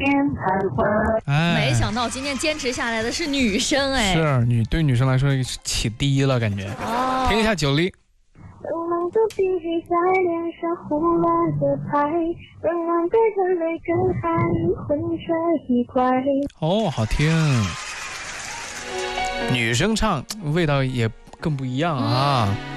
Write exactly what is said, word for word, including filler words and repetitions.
哎， 没想到今天坚持下来的是女生哎， 是女对女生来说起低了感觉。 哦， 听一下九力。 冷冷的鼻涕在脸上胡乱的拍，软软的眼泪跟海混成一块。 哦，好听。女生唱味道也更不一样啊。嗯